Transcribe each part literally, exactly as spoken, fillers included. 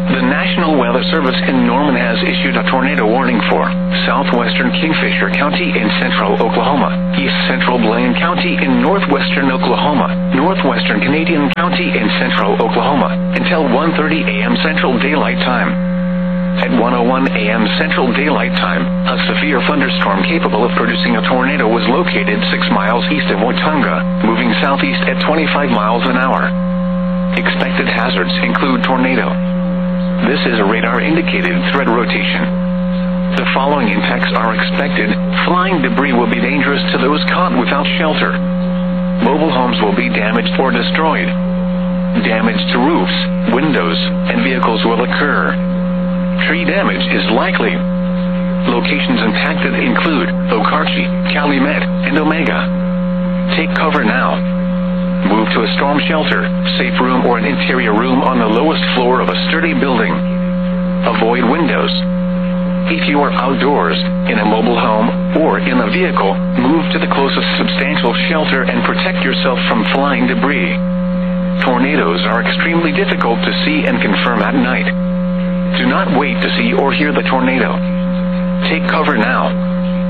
The National Weather Service in Norman has issued a tornado warning for southwestern Kingfisher County in central Oklahoma, east central Blaine County in northwestern Oklahoma, northwestern Canadian County in central Oklahoma, until one thirty a.m. Central Daylight Time. At one oh one a.m. Central Daylight Time, a severe thunderstorm capable of producing a tornado was located six miles east of Watonga, moving southeast at twenty-five miles an hour. Expected hazards include tornado. This is a radar-indicated threat rotation. The following impacts are expected. Flying debris will be dangerous to those caught without shelter. Mobile homes will be damaged or destroyed. Damage to roofs, windows, and vehicles will occur. Tree damage is likely. Locations impacted include Okarche, Calumet, and Omega. Take cover now. Move to a storm shelter, safe room, or an interior room on the lowest floor of a sturdy building. Avoid windows. If you are outdoors, in a mobile home, or in a vehicle, move to the closest substantial shelter and protect yourself from flying debris. Tornadoes are extremely difficult to see and confirm at night. Do not wait to see or hear the tornado. Take cover now.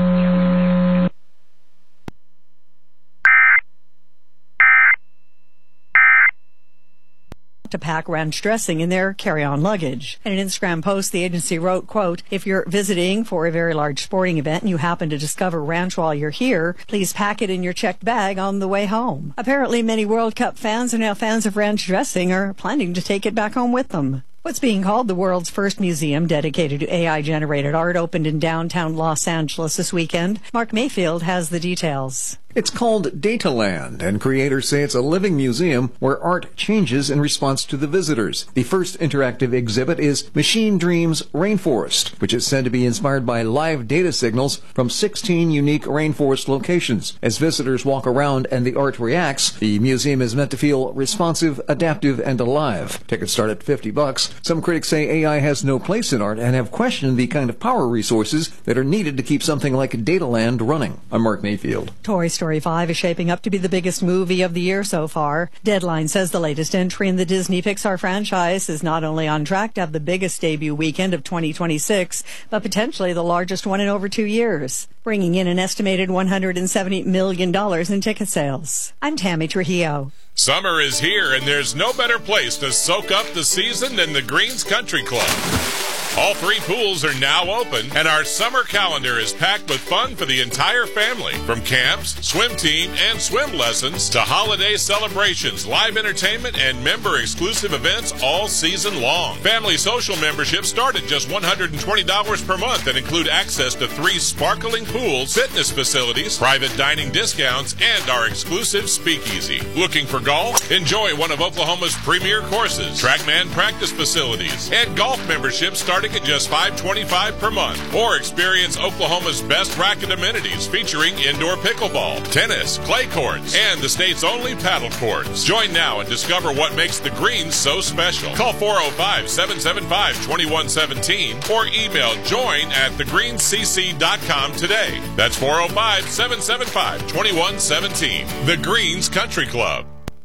To pack ranch dressing in their carry-on luggage. In an Instagram post, the agency wrote, quote, if you're visiting for a very large sporting event and you happen to discover ranch while you're here, please pack it in your checked bag on the way home. Apparently, many World Cup fans and now fans of ranch dressing are planning to take it back home with them. What's being called the world's first museum dedicated to A I-generated art opened in downtown Los Angeles this weekend. Mark Mayfield has the details. It's called Dataland, and creators say it's a living museum where art changes in response to the visitors. The first interactive exhibit is Machine Dreams Rainforest, which is said to be inspired by live data signals from sixteen unique rainforest locations. As visitors walk around and the art reacts, the museum is meant to feel responsive, adaptive, and alive. Tickets start at fifty bucks. Some critics say A I has no place in art and have questioned the kind of power resources that are needed to keep something like Dataland running. I'm Mark Mayfield. Toy Story five is shaping up to be the biggest movie of the year so far. Deadline says the latest entry in the Disney Pixar franchise is not only on track to have the biggest debut weekend of twenty twenty-six, but potentially the largest one in over two years, bringing in an estimated one hundred seventy million dollars in ticket sales. I'm Tammy Trujillo. Summer is here, and there's no better place to soak up the season than the Greens Country Club. All three pools are now open, and our summer calendar is packed with fun for the entire family. From camps, swim team, and swim lessons to holiday celebrations, live entertainment, and member-exclusive events all season long. Family social memberships start at just one hundred twenty dollars per month and include access to three sparkling pools, fitness facilities, private dining discounts, and our exclusive speakeasy. Looking for golf? Enjoy one of Oklahoma's premier courses, TrackMan practice facilities, and golf memberships starting at just five dollars and twenty-five cents per month. Or experience Oklahoma's best racket amenities featuring indoor pickleball, tennis, clay courts, and the state's only paddle courts. Join now and discover what makes the Greens so special. Call four oh five, seven seven five, two one one seven or email join at the greens c c dot com today. That's four oh five, seven seven five, two one one seven. The Greens Country Club.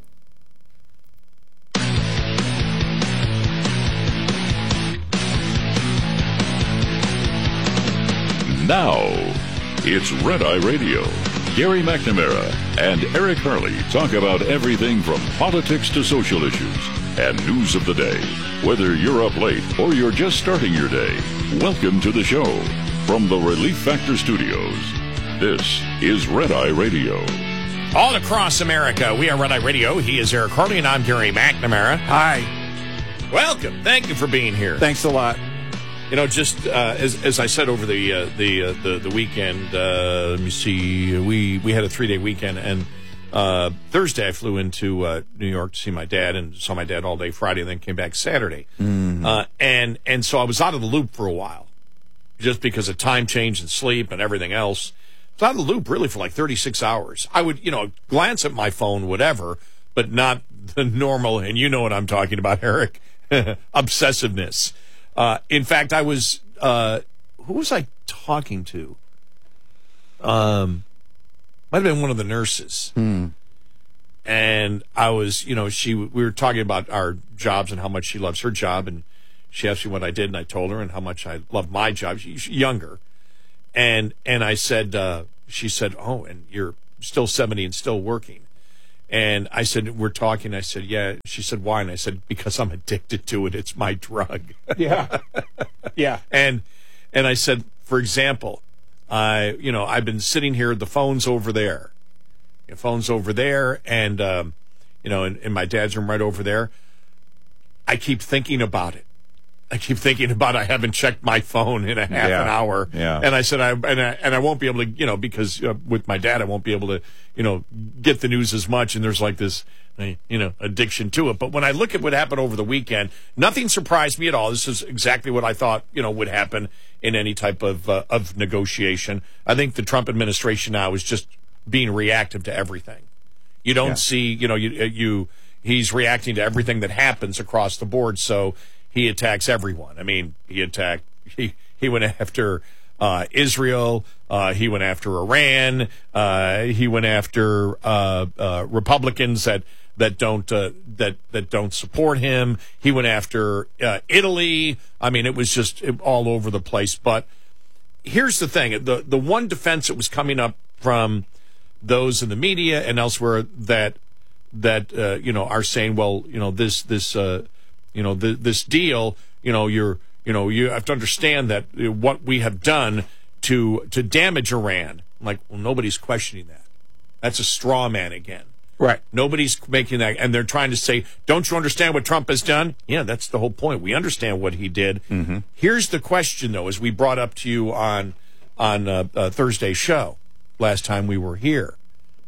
Now, it's Red Eye Radio. Gary McNamara and Eric Harley talk about everything from politics to social issues and news of the day. Whether you're up late or you're just starting your day, welcome to the show. From the Relief Factor Studios, this is Red Eye Radio. All across America, we are Red Eye Radio. He is Eric Harley, and I'm Gary McNamara. Hi. Welcome. Thank you for being here. Thanks a lot. You know, just uh, as as I said over the uh, the, uh, the the weekend, uh, let me see, we we had a three day weekend, and uh, Thursday I flew into uh, New York to see my dad, and saw my dad all day Friday, and then came back Saturday, mm-hmm. uh, and and so I was out of the loop for a while, just because of time change and sleep and everything else. I was out of the loop really for like thirty-six hours. I would, you know, glance at my phone, whatever, but not the normal, and you know what I'm talking about, Eric, obsessiveness. Uh, in fact, I was, uh, who was I talking to? Um, might have been one of the nurses. Mm. And I was, you know, she, we were talking about our jobs and how much she loves her job. And she asked me what I did, and I told her and how much I love my job. She's younger. And and I said, uh, she said, oh, and you're still seventy and still working. And I said, we're talking. I said, yeah. She said, why? And I said, because I'm addicted to it. It's my drug. Yeah. Yeah. And and I said, for example, I you know, I've been sitting here, the phone's over there. The phone's over there, and, um, you know, in, in my dad's room right over there. I keep thinking about it. I keep thinking about I haven't checked my phone in a half Yeah. an hour. Yeah. And I said, I and, I and I won't be able to, you know, because uh, with my dad, I won't be able to, you know, get the news as much. And there's like this, uh, you know, addiction to it. But when I look at what happened over the weekend, nothing surprised me at all. This is exactly what I thought, you know, would happen in any type of uh, of negotiation. I think the Trump administration now is just being reactive to everything. You don't Yeah. see, you know, you you he's reacting to everything that happens across the board. So he attacks everyone. I mean, he attacked, he, he went after uh, Israel. Uh, he went after Iran. Uh, he went after uh, uh, Republicans that that don't uh, that that don't support him. He went after uh, Italy. I mean, it was just all over the place. But here's the thing: the the one defense that was coming up from those in the media and elsewhere that that uh, you know are saying, well, you know, this this. Uh, You know, the, this deal, you know, you're, you know, you have to understand that uh, what we have done to to damage Iran. I'm like, well, nobody's questioning that. That's a straw man again. Right. Nobody's making that. And they're trying to say, don't you understand what Trump has done? Yeah, that's the whole point. We understand what he did. Mm-hmm. Here's the question, though, as we brought up to you on, on uh, uh, Thursday's show last time we were here.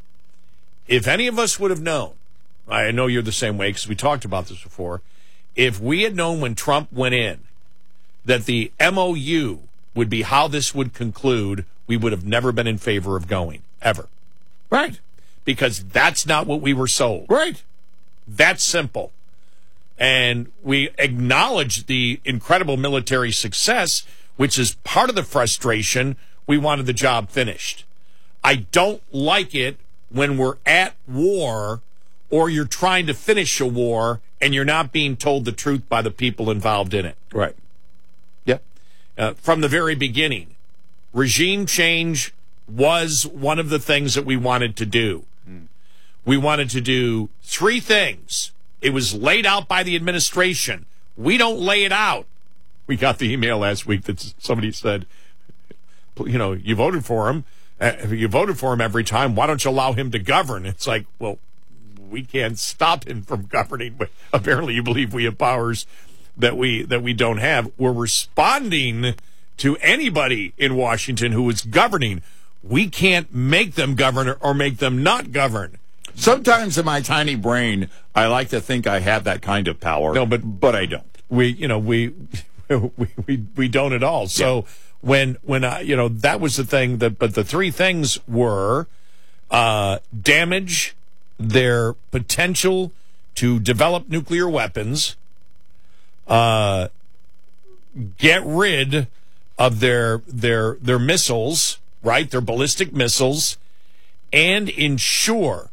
If any of us would have known, I know you're the same way because we talked about this before, if we had known when Trump went in that the M O U would be how this would conclude, we would have never been in favor of going, ever. Right. Because that's not what we were sold. Right. That's simple. And we acknowledge the incredible military success, which is part of the frustration. We wanted the job finished. I don't like it when we're at war or you're trying to finish a war and you're not being told the truth by the people involved in it. Right. Yep. Uh, from the very beginning, regime change was one of the things that we wanted to do. Mm. We wanted to do three things. It was laid out by the administration. We don't lay it out. We got the email last week that somebody said, you know, you voted for him. Uh, you voted for him every time. Why don't you allow him to govern? It's like, well, we can't stop him from governing, but apparently you believe we have powers that we that we don't have. We're responding to anybody in Washington who is governing. We can't make them govern or make them not govern. Sometimes in my tiny brain, I like to think I have that kind of power. No, but but I don't. We, you know, we we we, we don't at all. So yeah. when when I, you know, that was the thing that. But the three things were uh, damage their potential to develop nuclear weapons, uh, get rid of their their their missiles, right? Their ballistic missiles, and ensure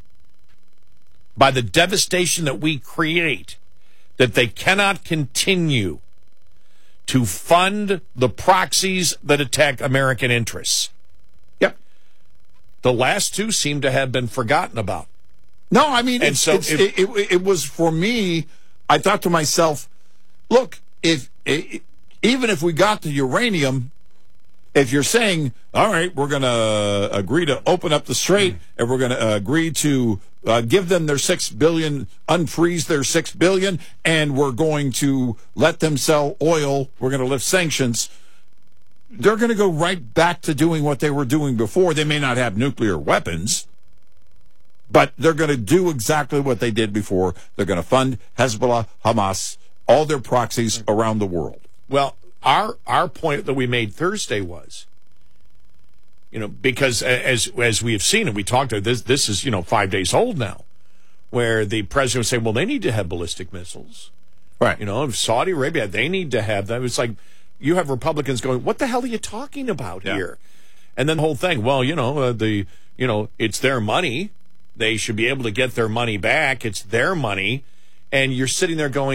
by the devastation that we create that they cannot continue to fund the proxies that attack American interests. Yep. The last two seem to have been forgotten about. No, I mean, and it's, so it's, if, it, it, it was for me. I thought to myself, look, if it, even if we got the uranium, if you're saying, all right, we're going to agree to open up the strait, mm-hmm. and we're going to uh, agree to uh, give them their six billion, unfreeze their six billion, and we're going to let them sell oil. We're going to lift sanctions. They're going to go right back to doing what they were doing before. They may not have nuclear weapons, but they're going to do exactly what they did before. They're going to fund Hezbollah, Hamas, all their proxies around the world. Well, our our point that we made Thursday was, you know, because as as we have seen and we talked about this, this is, you know, five days old now, where the president was saying, well, they need to have ballistic missiles. Right. You know, Saudi Arabia, they need to have them. It's like you have Republicans going, what the hell are you talking about yeah. here? And then the whole thing, well, you know, uh, the you know, it's their money. They should be able to get their money back. It's their money. And you're sitting there going,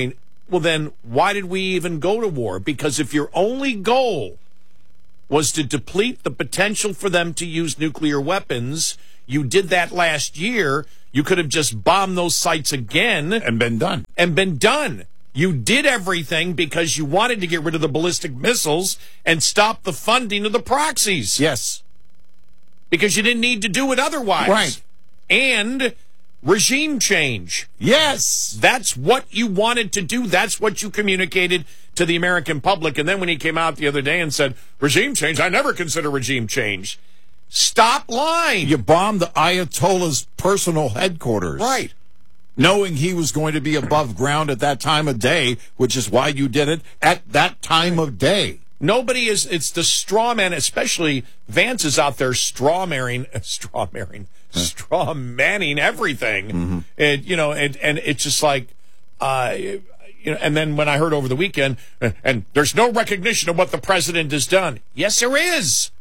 well, then why did we even go to war? Because if your only goal was to deplete the potential for them to use nuclear weapons, you did that last year. You could have just bombed those sites again. And been done. And been done. You did everything because you wanted to get rid of the ballistic missiles and stop the funding of the proxies. Yes. Because you didn't need to do it otherwise. Right. And regime change. Yes. That's what you wanted to do. That's what you communicated to the American public. And then when he came out the other day and said, regime change, I never consider regime change. Stop lying. You bombed the Ayatollah's personal headquarters. Right. Knowing he was going to be above ground at that time of day, which is why you did it at that time of day. Nobody is, it's the straw man, especially Vance is out there straw marrying, straw marrying, straw manning everything. Mm-hmm. And, you know, and, and it's just like, uh, you know, and then when I heard over the weekend, and, and there's no recognition of what the president has done. Yes, there is.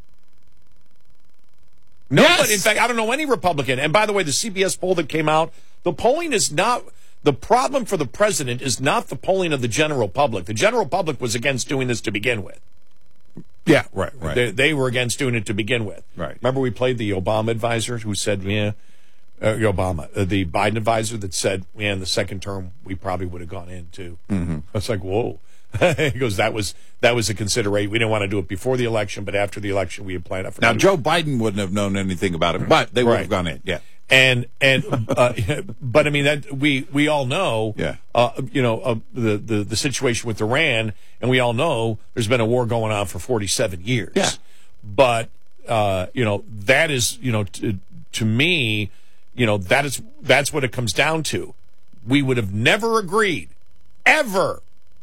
Nobody, Yes. in fact, I don't know any Republican. And by the way, the C B S poll that came out, the polling is not, the problem for the president is not the polling of the general public. The general public was against doing this to begin with. Yeah, right, right. They, they were against doing it to begin with. Right. Remember we played the Obama advisor who said, yeah, uh, Obama, uh, the Biden advisor that said, yeah, in the second term, we probably would have gone in too. Mm-hmm. I was like, whoa. He goes, that was that was a consideration. We didn't want to do it before the election, but after the election, we had planned it. Now, Joe Biden wouldn't have known anything about it, but they would Right. have gone in, yeah. And and uh, but I mean that we we all know, yeah. uh, you know, uh, the the the situation with Iran, and we all know there's been a war going on for forty-seven years. Yeah. But uh, you know, that is, you know, to, to me, you know, that is that's what it comes down to. We would have never agreed, ever,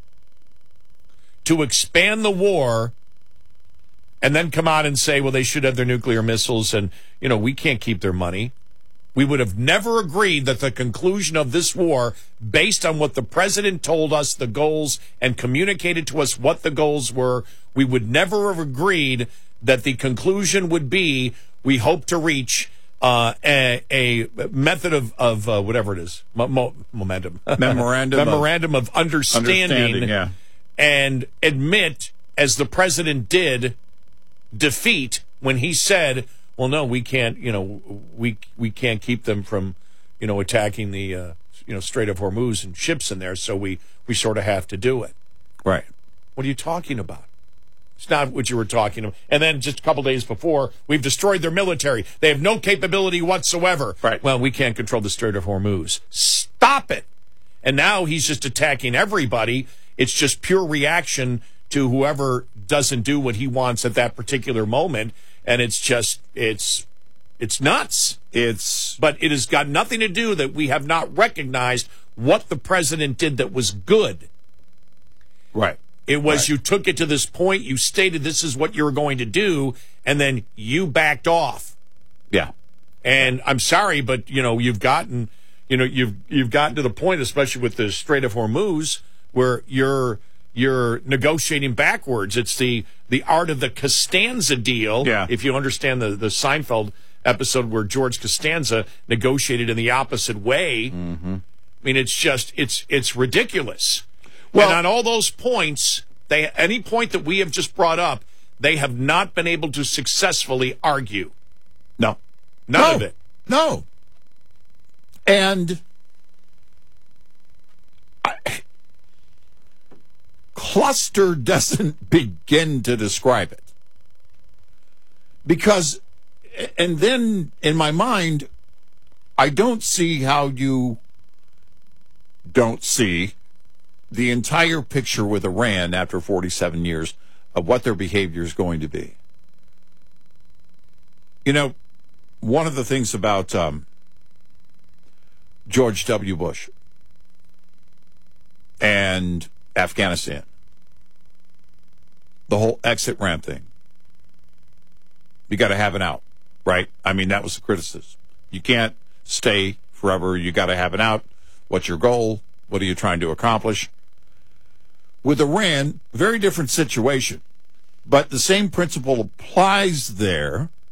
to expand the war and then come out and say, well, they should have their nuclear missiles and, you know, we can't keep their money. We would have never agreed that the conclusion of this war, based on what the president told us the goals and communicated to us what the goals were, we would never have agreed that the conclusion would be we hope to reach uh, a, a method of, of uh, whatever it is, mo- mo- momentum. Memorandum of- Memorandum of understanding, Understanding, yeah. and admit, as the president did, defeat when he said, well, no, we can't, you know, we we can't keep them from, you know, attacking the, uh, you know, Strait of Hormuz and ships in there, so we, we sort of have to do it. Right. What are you talking about? It's not what you were talking about. And then just a couple days before, we've destroyed their military. They have no capability whatsoever. Right. Well, we can't control the Strait of Hormuz. Stop it. And now he's just attacking everybody. It's just pure reaction to whoever doesn't do what he wants at that particular moment. And it's just, it's, it's nuts. It's, But it has got nothing to do that we have not recognized what the president did that was good. right. It was Right. you took it to this point, you stated this is what you were going to do, and then you backed off. Yeah. And I'm sorry, but you know, you've gotten, you know, you've you've gotten to the point, especially with the Strait of Hormuz, where you're you're negotiating backwards. It's the the art of the Costanza deal. Yeah. If you understand the the Seinfeld episode where George Costanza negotiated in the opposite way. Mm-hmm. I mean, it's just it's it's ridiculous. Well- and on all those points, they any point that we have just brought up, they have not been able to successfully argue. No. None no. of it. No. And I, cluster doesn't begin to describe it. Because, and then in my mind, I don't see how you don't see the entire picture with Iran after forty-seven years of what their behavior is going to be. You know, one of the things about um, George W. Bush and Afghanistan, the whole exit ramp thing, you got to have an out, right? I mean, that was the criticism. You can't stay forever. You got to have an out. What's your goal? What are you trying to accomplish? With Iran, very different situation, but the same principle applies there.